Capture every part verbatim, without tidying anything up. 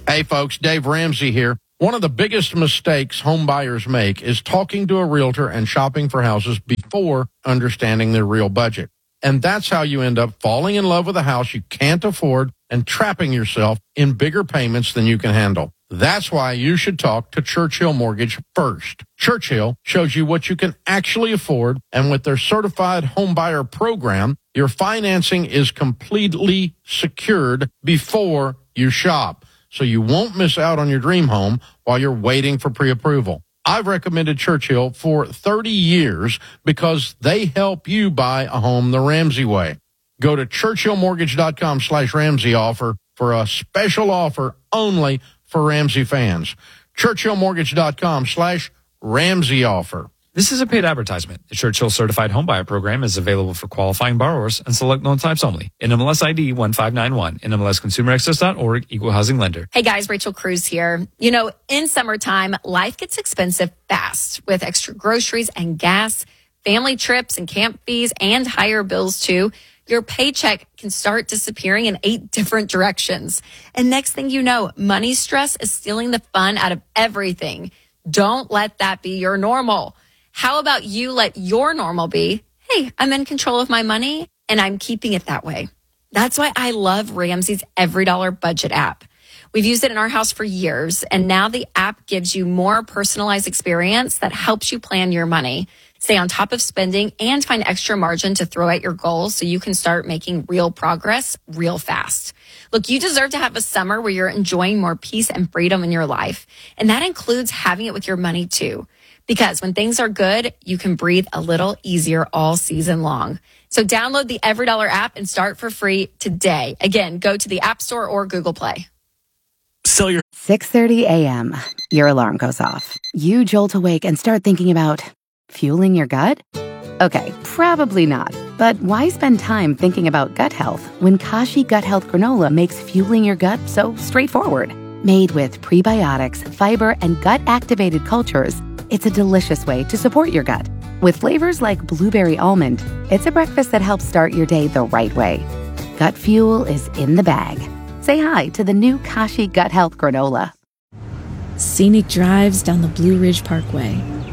Hey, folks, Dave Ramsey here. One of the biggest mistakes home buyers make is talking to a realtor and shopping for houses before understanding their real budget. And that's how you end up falling in love with a house you can't afford and trapping yourself in bigger payments than you can handle. That's why you should talk to Churchill Mortgage first. Churchill shows you what you can actually afford, and with their certified home buyer program, your financing is completely secured before you shop, so you won't miss out on your dream home while you're waiting for pre-approval. I've recommended Churchill for thirty years because they help you buy a home the Ramsey way. Go to churchillmortgage.com slash Ramsey offer for a special offer only for Ramsey fans. churchillmortgage.com slash Ramsey offer. This is a paid advertisement. The Churchill Certified Homebuyer Program is available for qualifying borrowers and select loan types only. N M L S I D one five nine one. N M L S consumer access dot org. Equal housing lender. Hey guys, Rachel Cruz here. You know, in summertime, life gets expensive fast with extra groceries and gas, family trips and camp fees, and higher bills too. Your paycheck can start disappearing in eight different directions. And next thing you know, money stress is stealing the fun out of everything. Don't let that be your normal. How about you let your normal be, hey, I'm in control of my money and I'm keeping it that way. That's why I love Ramsey's Every Dollar Budget app. We've used it in our house for years, and now the app gives you more personalized experience that helps you plan your money, stay on top of spending, and find extra margin to throw at your goals so you can start making real progress real fast. Look, you deserve to have a summer where you're enjoying more peace and freedom in your life, and that includes having it with your money too. Because when things are good, you can breathe a little easier all season long. So download the Every Dollar app and start for free today. Again, go to the App Store or Google Play. Sell your six thirty a.m. Your alarm goes off. You jolt awake and start thinking about fueling your gut? Okay, probably not. But why spend time thinking about gut health when Kashi Gut Health Granola makes fueling your gut so straightforward? Made with prebiotics, fiber, and gut-activated cultures, it's a delicious way to support your gut. With flavors like blueberry almond, it's a breakfast that helps start your day the right way. Gut fuel is in the bag. Say hi to the new Kashi Gut Health Granola. Scenic drives down the Blue Ridge Parkway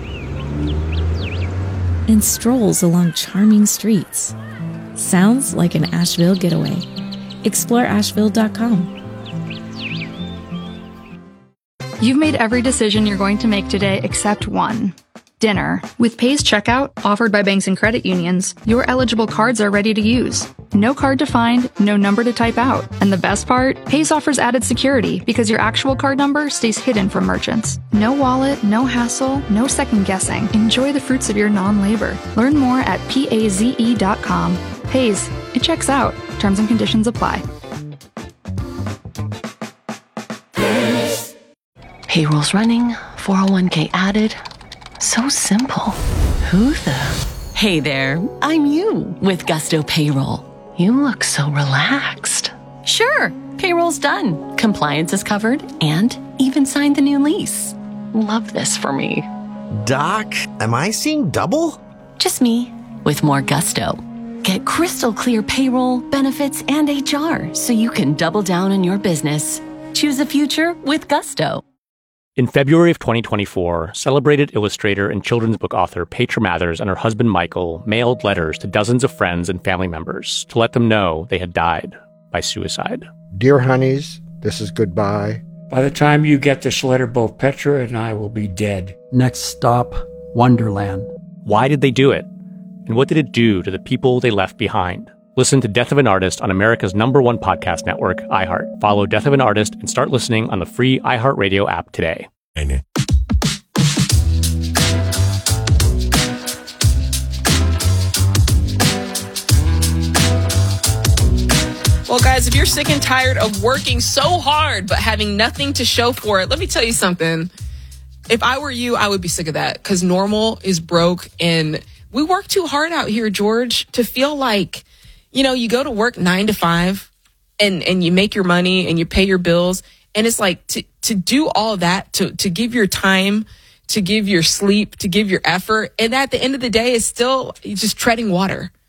and strolls along charming streets. Sounds like an Asheville getaway. Explore asheville dot com. You've made every decision you're going to make today except one. Dinner. With Pace Checkout, offered by banks and credit unions, your eligible cards are ready to use. No card to find, no number to type out. And the best part? Pace offers added security because your actual card number stays hidden from merchants. No wallet, no hassle, no second guessing. Enjoy the fruits of your non-labor. Learn more at paze dot com. Pace. It checks out. Terms and conditions apply. Payroll's running, four oh one k added. So simple. Who the? Hey there, I'm you with Gusto Payroll. You look so relaxed. Sure, payroll's done. Compliance is covered and even signed the new lease. Love this for me. Doc, am I seeing double? Just me with more gusto. Get crystal clear payroll, benefits, and H R so you can double down on your business. Choose a future with Gusto. In February of twenty twenty-four, celebrated illustrator and children's book author Petra Mathers and her husband Michael mailed letters to dozens of friends and family members to let them know they had died by suicide. Dear honeys, this is goodbye. By the time you get this letter, both Petra and I will be dead. Next stop, Wonderland. Why did they do it? And what did it do to the people they left behind? Listen to Death of an Artist on America's number one podcast network, iHeart. Follow Death of an Artist and start listening on the free iHeartRadio app today. Well, guys, if you're sick and tired of working so hard but having nothing to show for it, let me tell you something. If I were you, I would be sick of that because normal is broke and we work too hard out here, George, to feel like, you know, you go to work nine to five and, and you make your money and you pay your bills. And it's like to, to do all that, to, to give your time, to give your sleep, to give your effort. And at the end of the day, it's still just treading water.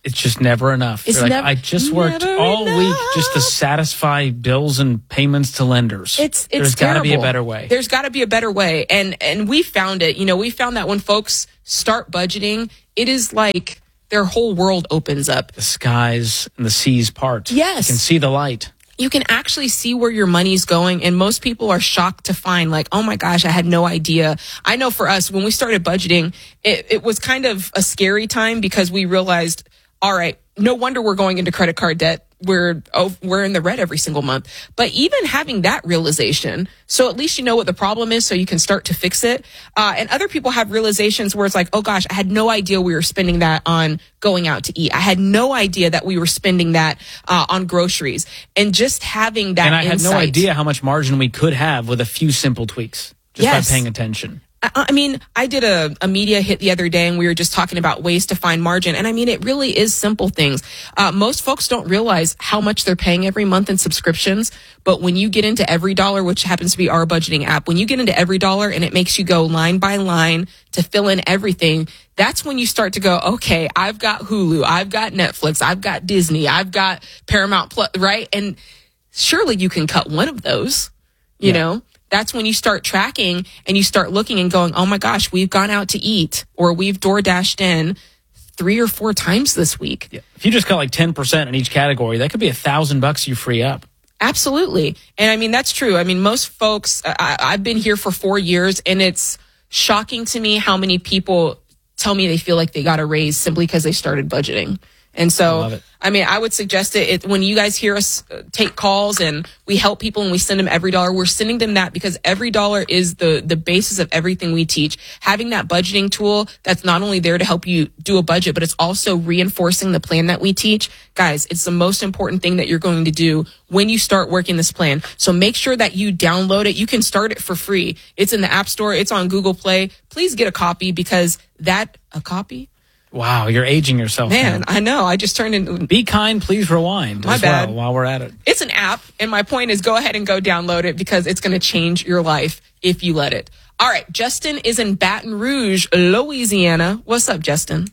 it's just never enough. It's They're like, never- I just worked never all enough. week just to satisfy bills and payments to lenders. It's it's There's got to be a terrible. better way. There's got to be a better way, and and we found it. You know, we found that when folks start budgeting, it is like their whole world opens up. The skies and the seas part. Yes. You can see the light. You can actually see where your money's going, and most people are shocked to find, like, oh my gosh, I had no idea. I know for us, when we started budgeting, it, it was kind of a scary time because we realized, all right, no wonder we're going into credit card debt. We're oh, we're in the red every single month. But even having that realization, so at least you know what the problem is, so you can start to fix it. Uh, and other people have realizations where it's like, oh gosh, I had no idea we were spending that on going out to eat. I had no idea that we were spending that uh, on groceries. And just having that And I had insight, no idea how much margin we could have with a few simple tweaks just Yes. by paying attention. I mean, I did a, a media hit the other day and we were just talking about ways to find margin. And I mean, it really is simple things. Uh, most folks don't realize how much they're paying every month in subscriptions. But when you get into Every Dollar, which happens to be our budgeting app, when you get into Every Dollar and it makes you go line by line to fill in everything, that's when you start to go, okay, I've got Hulu, I've got Netflix, I've got Disney, I've got Paramount Plus, right? And surely you can cut one of those, you Yeah. know? That's when you start tracking and you start looking and going, oh my gosh, we've gone out to eat or we've door dashed in three or four times this week. Yeah. If you just cut like ten percent in each category, that could be a thousand bucks you free up. Absolutely. And I mean, that's true. I mean, most folks, I, I've been here for four years and it's shocking to me how many people tell me they feel like they got a raise simply because they started budgeting. And so, I love it. I mean, I would suggest it, it when you guys hear us uh, take calls and we help people and we send them Every Dollar, we're sending them that because Every Dollar is the, the basis of everything we teach. Having that budgeting tool that's not only there to help you do a budget, but it's also reinforcing the plan that we teach. Guys, it's the most important thing that you're going to do when you start working this plan. So make sure that you download it. You can start it for free. It's in the App Store. It's on Google Play. Please get a copy because that, a copy? Wow, you're aging yourself. Man, now. I know. I just turned into... Be kind, please rewind My as bad. well while we're at it. It's an app, and my point is go ahead and go download it because it's going to change your life if you let it. All right, Justin is in Baton Rouge, Louisiana. What's up, Justin?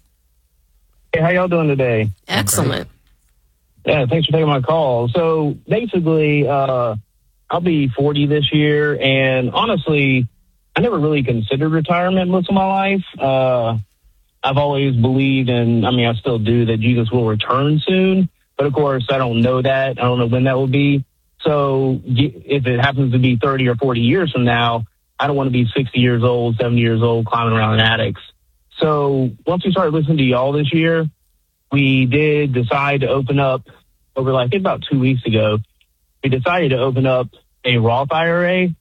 Hey, how y'all doing today? Excellent. Yeah, thanks for taking my call. So basically, uh, I'll be forty this year, and honestly, I never really considered retirement most of my life. Uh, I've always believed, and I mean, I still do, that Jesus will return soon. But of course, I don't know that. I don't know when that will be. So if it happens to be thirty or forty years from now, I don't want to be sixty years old, seventy years old, climbing around in attics. So once we started listening to y'all this year, we did decide to open up over, like, I think about two weeks ago, we decided to open up a Roth I R A,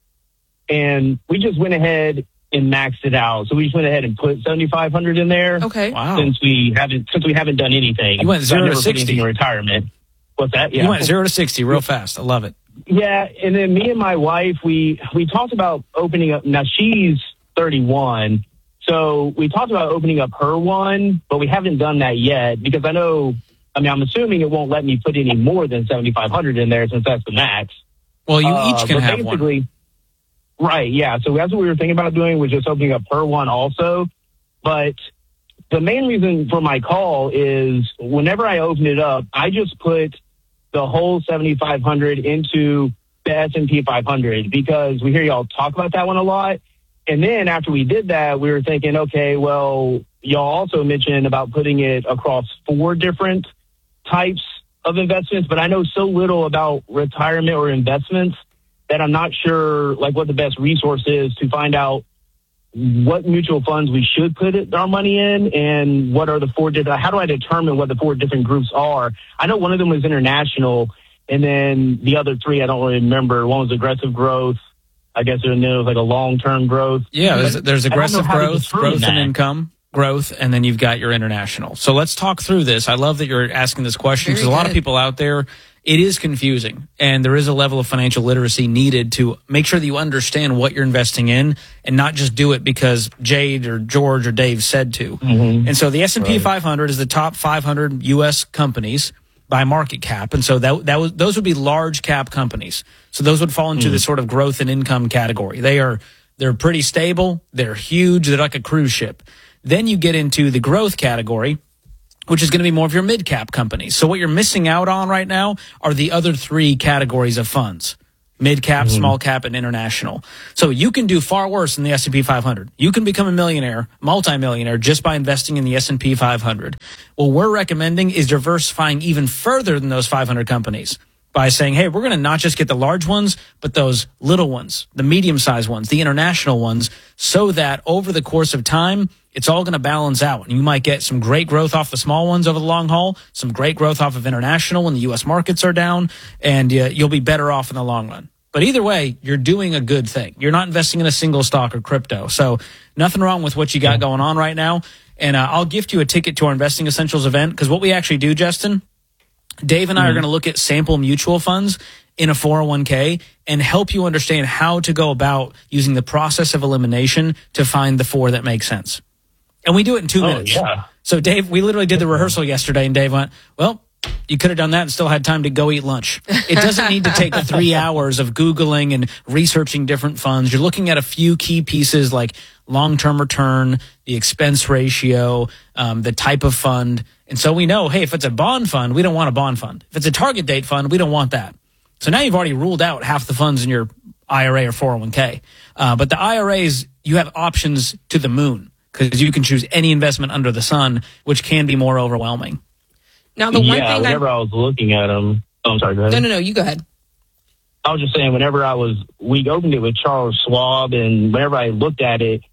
and we just went ahead and maxed it out. So we just went ahead and put seventy-five hundred in there. Okay. Wow. Since we haven't, since we haven't done anything. You went So I zero to never put sixty. anything in retirement. What's that? Yeah. You went zero to sixty real fast. I love it. Yeah, and then me and my wife, we we talked about opening up. Now she's thirty-one, so we talked about opening up her one, but we haven't done that yet because I know. I mean, I'm assuming it won't let me put any more than seventy-five hundred in there since that's the max. Well, you Uh, each can but have one. basically- Right, yeah. So that's what we were thinking about doing, was just opening up her one also. But the main reason for my call is whenever I open it up, I just put the whole seventy-five hundred into the S and P five hundred because we hear y'all talk about that one a lot. And then after we did that, we were thinking, okay, well, y'all also mentioned about putting it across four different types of investments, but I know so little about retirement or investments that I'm not sure, like, what the best resource is to find out what mutual funds we should put it, our money in, and what are the four different, how do I determine what the four different groups are? I know one of them was international, and then the other three, I don't really remember. One was aggressive growth. I guess there was like a long-term growth. Yeah, there's, there's I don't know aggressive how to growth, determine growth and that. income, growth, and then you've got your international. So let's talk through this. I love that you're asking this question because a lot of people out there, it is confusing, and there is a level of financial literacy needed to make sure that you understand what you're investing in and not just do it because Jade or George or Dave said to. Mm-hmm. And so the S and P Right. five hundred is the top five hundred U S companies by market cap. And so that that was those would be large cap companies. So those would fall into Mm. the sort of growth and income category. They are they're pretty stable, they're huge, they're like a cruise ship. Then you get into the growth category, which is going to be more of your mid-cap companies. So what you're missing out on right now are the other three categories of funds: mid-cap, mm-hmm. small cap, and international. So you can do far worse than the S and P five hundred. You can become a millionaire, multimillionaire, just by investing in the S and P five hundred. What we're recommending is diversifying even further than those five hundred companies by saying, hey, we're going to not just get the large ones, but those little ones, the medium-sized ones, the international ones, so that over the course of time, it's all going to balance out. And you might get some great growth off the small ones over the long haul, some great growth off of international when the U S markets are down, and uh, you'll be better off in the long run. But either way, you're doing a good thing. You're not investing in a single stock or crypto. So nothing wrong with what you got going on right now. And uh, I'll gift you a ticket to our Investing Essentials event, because what we actually do, Justin, Dave and I mm-hmm. are going to look at sample mutual funds in a four oh one k and help you understand how to go about using the process of elimination to find the four that make sense. And we do it in two oh, minutes. Yeah. So Dave, we literally did the rehearsal yesterday, and Dave went, well, you could have done that and still had time to go eat lunch. It doesn't need to take three hours of Googling and researching different funds. You're looking at a few key pieces like long-term return, the expense ratio, um, the type of fund. And so we know, hey, if it's a bond fund, we don't want a bond fund. If it's a target date fund, we don't want that. So now you've already ruled out half the funds in your I R A or four oh one k. Uh, but the I R As, you have options to the moon, because you can choose any investment under the sun, which can be more overwhelming. Now, the one yeah, thing whenever I, I was looking at them, oh, I'm sorry, go ahead. No, no, no, you go ahead. I was just saying, whenever I was, we opened it with Charles Schwab, and whenever I looked at it,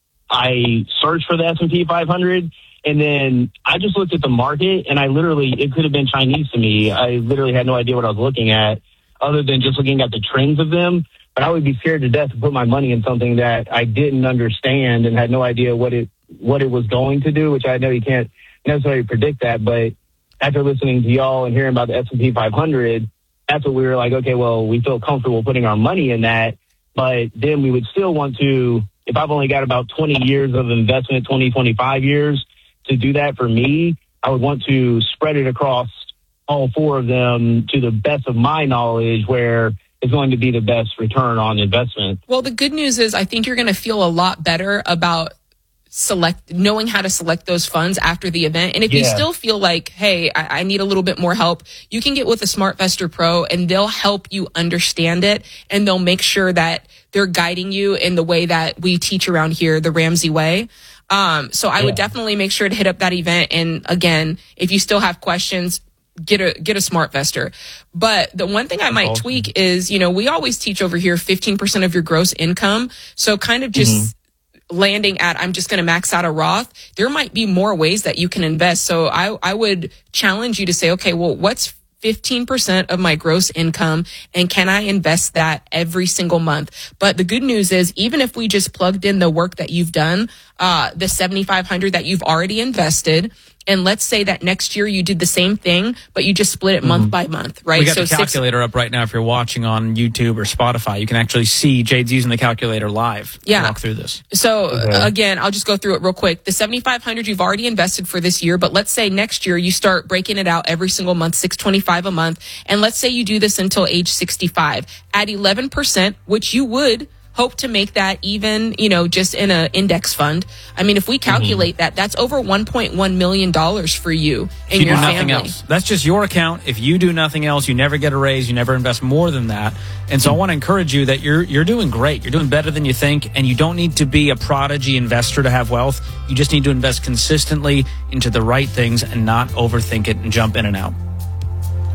I searched for the S and P five hundred, and then I just looked at the market, and I literally, it could have been Chinese to me. I literally had no idea what I was looking at, other than just looking at the trends of them. But I would be scared to death to put my money in something that I didn't understand and had no idea what it what it was going to do, which I know you can't necessarily predict that. But after listening to y'all and hearing about the S and P five hundred, that's what we were like, okay, well, we feel comfortable putting our money in that. But then we would still want to, if I've only got about twenty years of investment, twenty, twenty-five years to do that for me, I would want to spread it across all four of them to the best of my knowledge, where it's going to be the best return on investment. Well, the good news is I think you're going to feel a lot better about select knowing how to select those funds after the event. And if yeah. you still feel like, hey, I, I need a little bit more help, you can get with a SmartVestor Pro, and they'll help you understand it, and they'll make sure that they're guiding you in the way that we teach around here, the Ramsey way. Um, so I yeah. would definitely make sure to hit up that event. And again, if you still have questions, get a get a SmartVestor. But the one thing I might awesome. tweak is, you know, we always teach over here fifteen percent of your gross income. So kind of just mm-hmm. landing at, I'm just going to max out a Roth. There might be more ways that you can invest. So I, I would challenge you to say, okay, well, what's fifteen percent of my gross income, and can I invest that every single month? But the good news is, even if we just plugged in the work that you've done, uh, the seventy-five hundred that you've already invested, and let's say that next year you did the same thing, but you just split it month mm-hmm. by month, right? We got so the calculator six- up right now. If you're watching on YouTube or Spotify, you can actually see Jade's using the calculator live yeah. to walk through this. So okay. again, I'll just go through it real quick. The seventy-five hundred you've already invested for this year, but let's say next year you start breaking it out every single month, six twenty-five a month, and let's say you do this until age sixty-five at eleven percent, which you would hope to make that even, you know, just in an index fund. I mean, if we calculate mm-hmm. that, that's over one point one million dollars for you and you your do family. Nothing else. That's just your account. If you do nothing else, you never get a raise, you never invest more than that. And so I want to encourage you that you're you're doing great. You're doing better than you think, and you don't need to be a prodigy investor to have wealth. You just need to invest consistently into the right things and not overthink it and jump in and out.